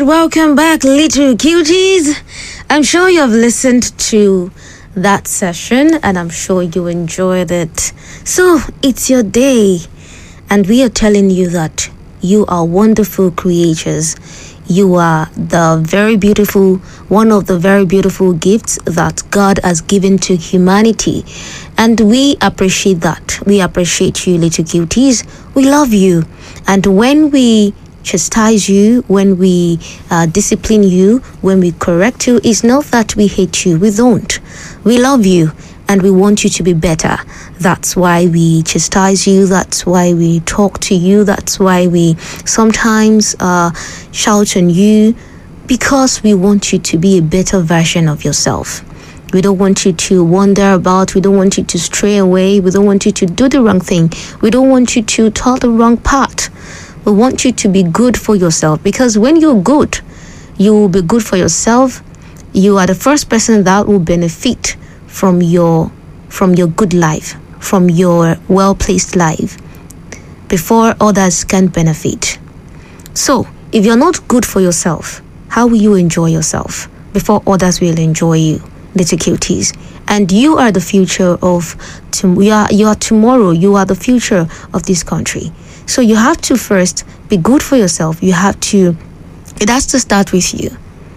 welcome back, little cuties. I'm sure you have listened to that session and I'm sure you enjoyed it. So, it's your day, and we are telling you that you are wonderful creatures. You are the very beautiful, one of the very beautiful gifts that God has given to humanity. And we appreciate that. We appreciate you, little cuties. We love you. And when we chastise you, when we discipline you, when we correct you, it's not that we hate you. We don't. We love you and we want you to be better. That's why we chastise you. That's why we talk to you. That's why we sometimes shout on you, because we want you to be a better version of yourself. We don't want you to wander about. We don't want you to stray away. We don't want you to do the wrong thing. We don't want you to talk the wrong path. We want you to be good for yourself, because when you're good, you will be good for yourself. You are the first person that will benefit from your good life, from your well-placed life, before others can benefit. So, if you're not good for yourself, how will you enjoy yourself before others will enjoy you, little cuties? And you are the future of you are tomorrow. You are the future of this country. So you have to first be good for yourself. It has to start with you,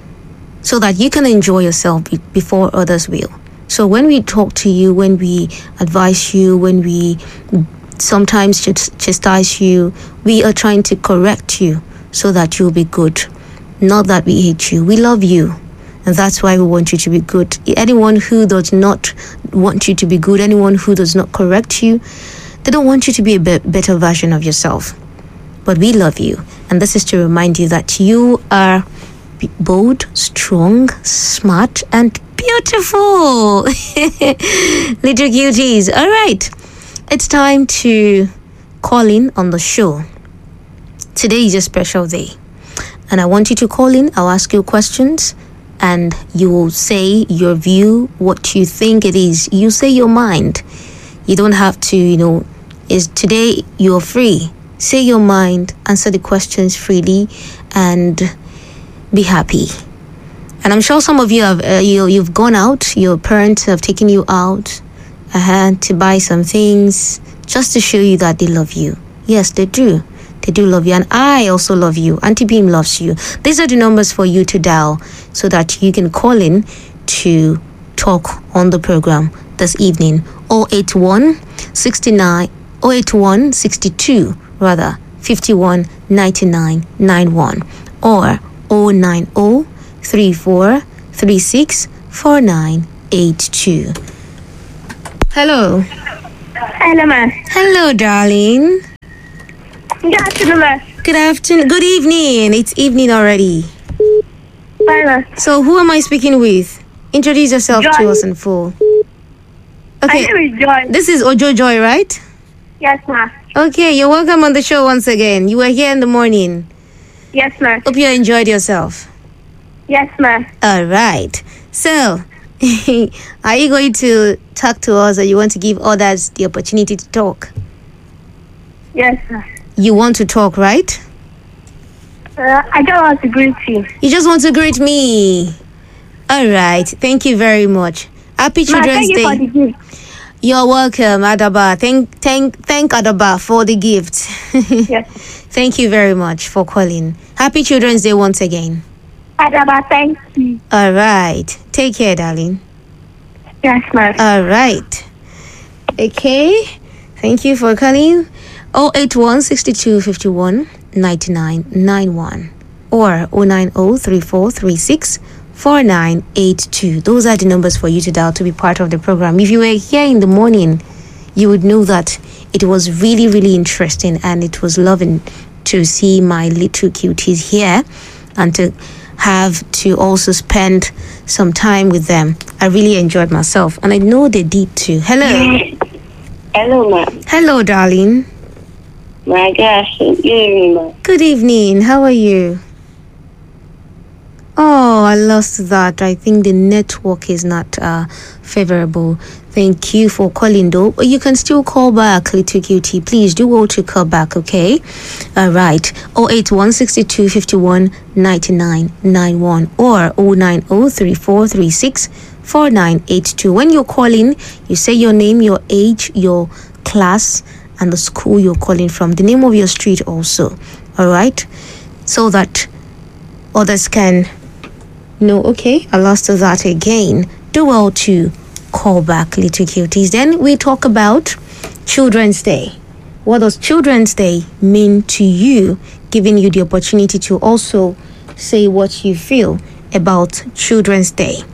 so that you can enjoy yourself before others will. So when we talk to you, when we advise you, when we sometimes chastise you, we are trying to correct you so that you'll be good. Not that we hate you. We love you. And that's why we want you to be good. Anyone who does not want you to be good, anyone who does not correct you, they don't want you to be a better version of yourself. But we love you. And this is to remind you that you are bold, strong, smart, and beautiful. Little cuties. All right. It's time to call in on the show. Today is a special day. And I want you to call in. I'll ask you questions. And you will say your view, what you think it is. You say your mind. You don't have to, is today you're free. Say your mind, answer the questions freely, and be happy. And I'm sure some of you have you've gone out. Your parents have taken you out to buy some things just to show you that they love you. Yes, they do. They do love you, and I also love you. Auntie Beam loves you. These are the numbers for you to dial so that you can call in to talk on the program this evening. 081 62 51 99 91 or 090 34 36 4982. Hello. Hello, ma. Hello, darling. Good afternoon, ma. Good afternoon. Good evening. It's evening already. Bye, ma. So, who am I speaking with? Introduce yourself to us in full. Okay. My name is Joy. This is Ojo Joy, right? Yes, ma. Okay, you're welcome on the show once again. You were here in the morning. Yes, ma. Hope you enjoyed yourself. Yes, ma. All right. So, are you going to talk to us, or you want to give others the opportunity to talk? Yes, ma. You want to talk, right? I just want to greet you. You just want to greet me. All right. Thank you very much. Happy Children's Thank you for Day. the gift. You're welcome, Adaba. Thank Adaba for the gift. Yes. Thank you very much for calling. Happy Children's Day once again. Adaba, thank you. All right. Take care, darling. Yes, ma. All right. Okay. Thank you for calling. 081 62 51 99 91 or 090 34 36 4982. Those are the numbers for you to dial to be part of the program. If you were here in the morning, you would know that it was really, really interesting, and it was loving to see my little cuties here and to have to also spend some time with them. I really enjoyed myself, and I know they did too. Hello. Hello, ma'am. Hello, darling. My gosh, good evening, ma'am. Good evening. How are you? Oh, Oh, I lost that. I think the network is not favorable. Thank you for calling, though. But you can still call back, Little Cutie. Please do go to call back, okay? All right. 081 62 51 99 91 or 090 3436 4982. When you're calling, you say your name, your age, your class, and the school you're calling from, the name of your street also. All right? So that others can know, okay, I lost that again. Do well to call back, Little Cuties. Then we talk about Children's Day. What does Children's Day mean to you? Giving you the opportunity to also say what you feel about Children's Day.